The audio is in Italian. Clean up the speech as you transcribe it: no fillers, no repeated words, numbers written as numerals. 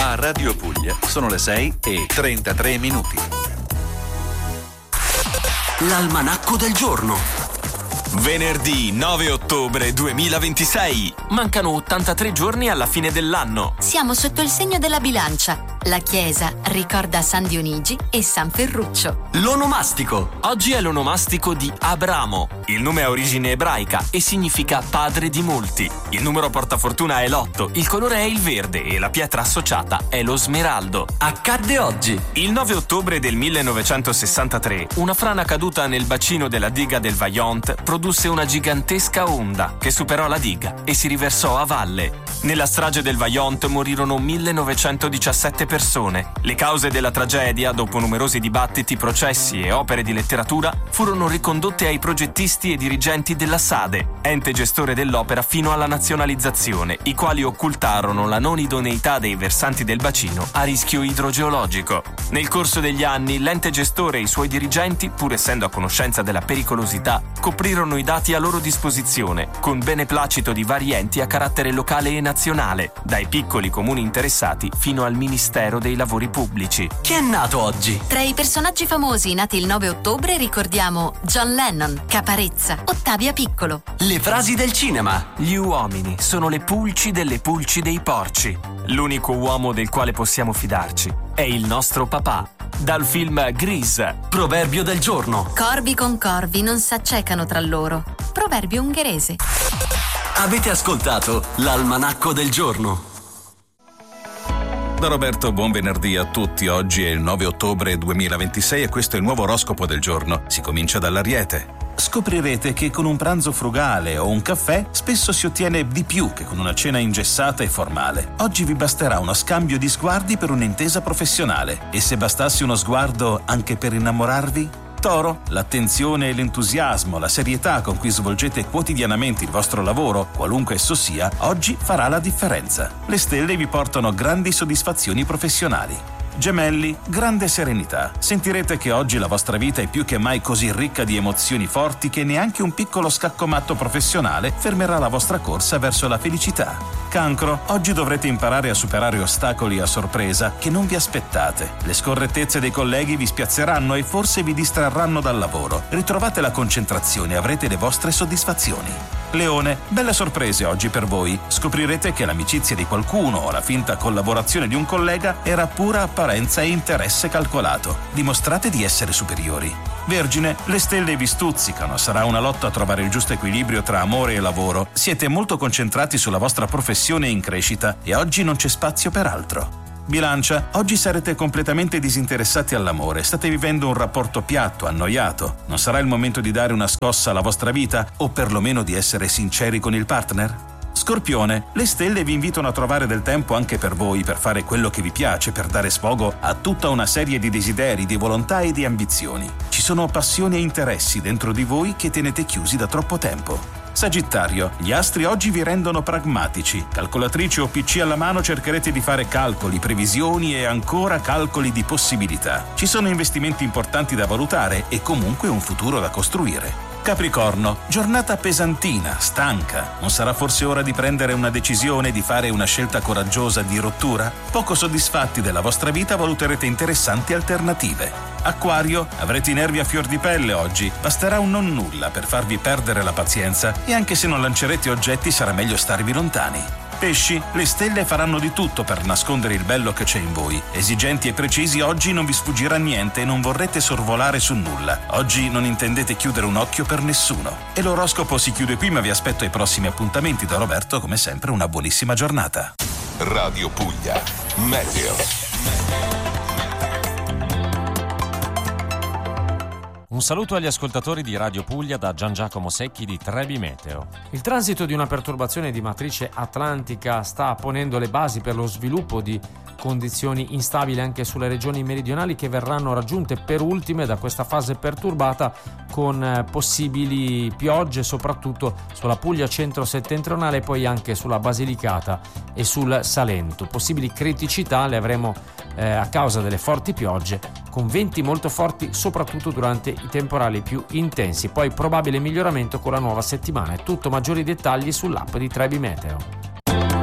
A Radio Puglia sono le 6:33. L'almanacco del giorno. Venerdì 9 ottobre 2026. Mancano 83 giorni alla fine dell'anno. Siamo sotto il segno della bilancia. La chiesa ricorda San Dionigi e San Ferruccio. L'onomastico. Oggi è l'onomastico di Abramo. Il nome ha origine ebraica e significa padre di molti. Il numero portafortuna è l'8, il colore è il verde e la pietra associata è lo smeraldo. Accadde oggi. Il 9 ottobre del 1963, una frana caduta nel bacino della diga del Vaillant produsse una gigantesca onda che superò la diga e si riversò a valle. Nella strage del Vaillant morirono 1917 persone. Le cause della tragedia, dopo numerosi dibattiti, processi e opere di letteratura, furono ricondotte ai progettisti e dirigenti della SADE, ente gestore dell'opera fino alla nazionalizzazione, i quali occultarono la non idoneità dei versanti del bacino a rischio idrogeologico. Nel corso degli anni, l'ente gestore e i suoi dirigenti, pur essendo a conoscenza della pericolosità, coprirono i dati a loro disposizione, con beneplacito di vari enti a carattere locale e nazionale, dai piccoli comuni interessati fino al Ministero dei Lavori Pubblici. Chi è nato oggi? Tra i personaggi famosi nati il 9 ottobre ricordiamo John Lennon, Caparezza, Ottavia Piccolo. Le frasi del cinema. Gli uomini sono le pulci delle pulci dei porci. L'unico uomo del quale possiamo fidarci è il nostro papà. Dal film Grease. Proverbio del giorno. Corvi con corvi non s'accecano tra loro. Proverbio ungherese. Avete ascoltato l'almanacco del giorno. Da Roberto, buon venerdì a tutti. Oggi è il 9 ottobre 2026 e questo è il nuovo oroscopo del giorno. Si comincia dall'Ariete. Scoprirete che con un pranzo frugale o un caffè spesso si ottiene di più che con una cena ingessata e formale. Oggi vi basterà uno scambio di sguardi per un'intesa professionale. E se bastasse uno sguardo anche per innamorarvi? Toro, l'attenzione e l'entusiasmo, la serietà con cui svolgete quotidianamente il vostro lavoro, qualunque esso sia, oggi farà la differenza. Le stelle vi portano grandi soddisfazioni professionali. Gemelli, grande serenità. Sentirete che oggi la vostra vita è più che mai così ricca di emozioni forti che neanche un piccolo scaccomatto professionale fermerà la vostra corsa verso la felicità. Cancro, oggi dovrete imparare a superare ostacoli a sorpresa che non vi aspettate. Le scorrettezze dei colleghi vi spiazzeranno e forse vi distrarranno dal lavoro. Ritrovate la concentrazione e avrete le vostre soddisfazioni. Leone, belle sorprese oggi per voi. Scoprirete che l'amicizia di qualcuno o la finta collaborazione di un collega era pura apparenza e interesse calcolato. Dimostrate di essere superiori. Vergine, le stelle vi stuzzicano, sarà una lotta a trovare il giusto equilibrio tra amore e lavoro. Siete molto concentrati sulla vostra professione in crescita e oggi non c'è spazio per altro. Bilancia, oggi sarete completamente disinteressati all'amore, state vivendo un rapporto piatto, annoiato. Non sarà il momento di dare una scossa alla vostra vita o perlomeno di essere sinceri con il partner? Scorpione, le stelle vi invitano a trovare del tempo anche per voi, per fare quello che vi piace, per dare sfogo a tutta una serie di desideri, di volontà e di ambizioni. Ci sono passioni e interessi dentro di voi che tenete chiusi da troppo tempo. Sagittario, gli astri oggi vi rendono pragmatici. Calcolatrice o PC alla mano cercherete di fare calcoli, previsioni e ancora calcoli di possibilità. Ci sono investimenti importanti da valutare e comunque un futuro da costruire. Capricorno, giornata pesantina, stanca. Non sarà forse ora di prendere una decisione, di fare una scelta coraggiosa di rottura? Poco soddisfatti della vostra vita valuterete interessanti alternative. Acquario, avrete i nervi a fior di pelle oggi. Basterà un non nulla per farvi perdere la pazienza e anche se non lancerete oggetti sarà meglio starvi lontani. Pesci, le stelle faranno di tutto per nascondere il bello che c'è in voi. Esigenti e precisi, oggi non vi sfuggirà niente e non vorrete sorvolare su nulla. Oggi non intendete chiudere un occhio per nessuno. E l'oroscopo si chiude qui, ma vi aspetto ai prossimi appuntamenti. Da Roberto, come sempre, una buonissima giornata. Radio Puglia, Meteo. Un saluto agli ascoltatori di Radio Puglia da Gian Giacomo Secchi di Trebi Meteo. Il transito di una perturbazione di matrice atlantica sta ponendo le basi per lo sviluppo di condizioni instabili anche sulle regioni meridionali che verranno raggiunte per ultime da questa fase perturbata con possibili piogge soprattutto sulla Puglia centro-settentrionale e poi anche sulla Basilicata e sul Salento. Possibili criticità le avremo a causa delle forti piogge con venti molto forti soprattutto durante i temporali più intensi. Poi probabile miglioramento con la nuova settimana. È tutto, maggiori dettagli sull'app di Trebi Meteo.